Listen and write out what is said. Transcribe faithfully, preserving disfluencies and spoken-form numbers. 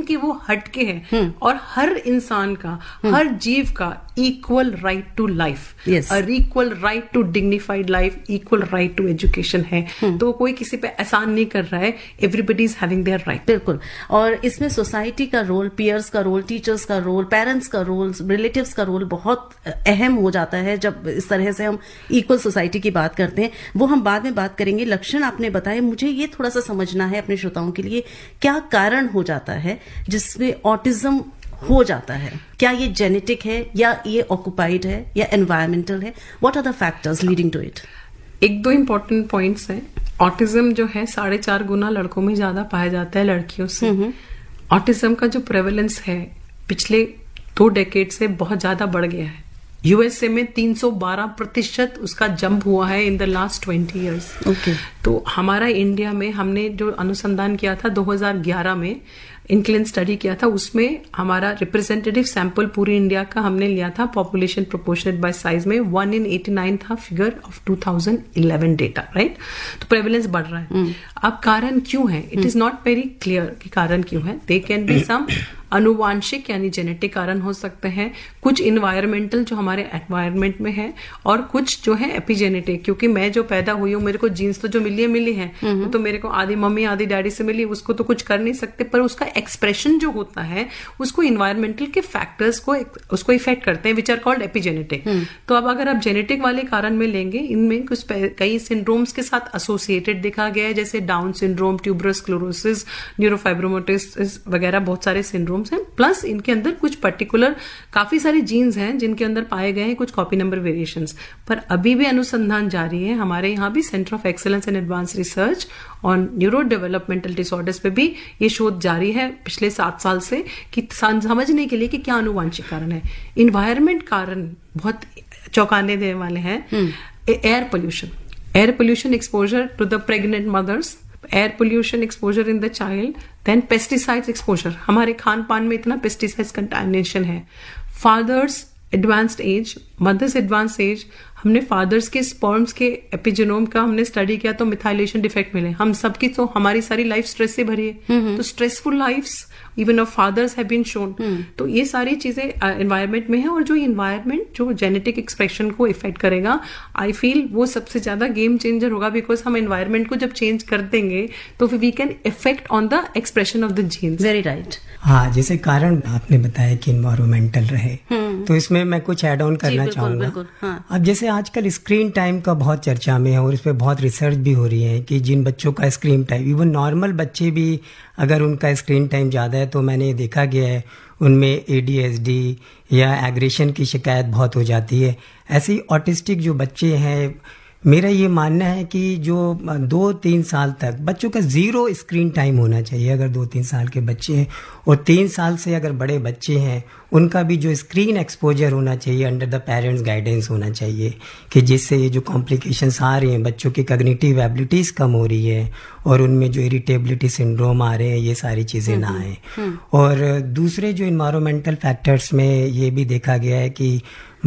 कि वो हटके है और हर इंसान का, हर जीव का इक्वल राइट टू लाइफ, और equal right to dignified life, equal right to education है। तो कोई किसी पे एहसान नहीं कर रहा है, everybody is having their right. बिल्कुल। और इसमें सोसाइटी का रोल, पीयर्स का रोल, टीचर्स का रोल, पेरेंट्स का रोल, रिलेटिव्स का रोल बहुत अहम हो जाता है जब इस तरह से हम इक्वल सोसाइटी की बात करते हैं। वो हम बाद में बात करेंगे। लक्षण आपने बताया, मुझे ये थोड़ा सा समझना है अपने श्रोताओं के लिए, क्या कारण हो जाता है जिसमें ऑटिज्म हो जाता है? क्या ये जेनेटिक है या ये ऑक्युपाइड है या एनवायरमेंटल है? What are the factors leading to it? एक दो इंपॉर्टेंट पॉइंट्स हैं। ऑटिज्म जो है साढ़े चार गुना लड़कों में ज्यादा पाया जाता है लड़कियों से। ऑटिज्म का जो प्रेवलेंस है पिछले दो डेकेड से बहुत ज्यादा बढ़ गया है। यूएसए में तीन सौ बारह प्रतिशत उसका जंप हुआ है in the last twenty years. Okay. तो हमारा इंडिया में हमने जो अनुसंधान किया था दो हज़ार ग्यारह में, इंक्लिन स्टडी किया था, उसमें हमारा रिप्रेजेंटेटिव सैंपल पूरी इंडिया का हमने लिया था, पॉपुलेशन प्रोपोर्शनेट बाय साइज में वन इन एटी नाइन था figure of two thousand eleven data, right. तो प्रेवलेंस बढ़ रहा है। अब कारण क्यों है? It is not very clear कि कारण क्यों है। दे कैन बी सम अनुवांशिक यानी जेनेटिक कारण हो सकते हैं, कुछ इन्वायरमेंटल जो हमारे एनवायरमेंट में है, और कुछ जो है एपिजेनेटिक, क्योंकि मैं जो पैदा हुई हूँ मेरे को जीन्स तो जो मिली है मिली है, वो तो मेरे को आधी मम्मी आधी डैडी से मिली, उसको तो कुछ कर नहीं सकते, पर उसका एक्सप्रेशन जो होता है उसको इन्वायरमेंटल के फैक्टर्स को उसको इफेक्ट करते हैं, विच आर कॉल्ड एपिजेनेटिक। तो अब अगर आप जेनेटिक वाले कारण में लेंगे, इनमें कुछ कई सिंड्रोम्स के साथ एसोसिएटेड देखा गया है, जैसे डाउन सिंड्रोम, ट्यूबरस स्क्लेरोसिस, न्यूरोफाइब्रोमाटोसिस वगैरह बहुत सारे सिंड्रोम्स हैं। प्लस इनके अंदर कुछ पर्टिकुलर काफी सारे जीन्स हैं जिनके अंदर पाए गए हैं कुछ कॉपी नंबर वेरिएशंस। पर अभी भी अनुसंधान जारी है। हमारे यहाँ भी centre of excellence and advance research on neuro developmental disorders पे भी ये शोध जारी है पिछले सात साल से, कि समझने के लिए कि क्या अनुवांशिक कारण है। इन्वायरमेंट कारण बहुत चौंकाने देने वाले हैं। Air pollution, air pollution exposure to the pregnant mother's, air pollution exposure in the child, then pesticides exposure. हमारे खान पान में इतना पेस्टिसाइड्स कंटामिनेशन है। Fathers advanced as, mother's advance as, हमने फादर्स के स्पर्म्स के एपिजेनोम का हमने स्टडी किया तो मिथाइलेशन डिफेक्ट मिले। हम सबकी तो हमारी सारी लाइफ स्ट्रेस से भरी है, तो stressful lives even of fathers have been shown. तो ये सारी चीजें एनवायरमेंट में है, और जो एनवायरमेंट जो जेनेटिक एक्सप्रेशन को इफेक्ट करेगा, आई फील वो सबसे ज्यादा गेम चेंजर होगा, बिकॉज हम एनवायरमेंट को जब चेंज कर देंगे तो we can effect on the expression of the jeans. Very right. हाँ, जैसे कारण आपने बताया कि एनवायरमेंटल रहे, तो इसमें मैं कुछ एड ऑन करना चाहूंगा। हाँ। अब जैसे आजकल स्क्रीन टाइम का बहुत चर्चा में है और इस पे बहुत रिसर्च भी हो रही है कि जिन बच्चों का स्क्रीन टाइम, इवन नॉर्मल बच्चे भी अगर उनका स्क्रीन टाइम ज़्यादा है तो मैंने देखा गया है उनमें ए डी एच डी या एग्रेशन की शिकायत बहुत हो जाती है। ऐसे ही ऑटिस्टिक जो बच्चे हैं, मेरा ये मानना है कि जो दो तीन साल तक बच्चों का जीरो स्क्रीन टाइम होना चाहिए, अगर दो तीन साल के बच्चे हैं, और तीन साल से अगर बड़े बच्चे हैं उनका भी जो स्क्रीन एक्सपोजर होना चाहिए अंडर द पेरेंट्स गाइडेंस होना चाहिए, कि जिससे ये जो कॉम्प्लिकेशंस आ रही हैं, बच्चों की कॉग्निटिव एबिलिटीज़ कम हो रही है और उनमें जो इरिटेबिलिटी सिंड्रोम आ रहे हैं, ये सारी चीज़ें ना आए। और दूसरे जो इन्वायरमेंटल फैक्टर्स में ये भी देखा गया है कि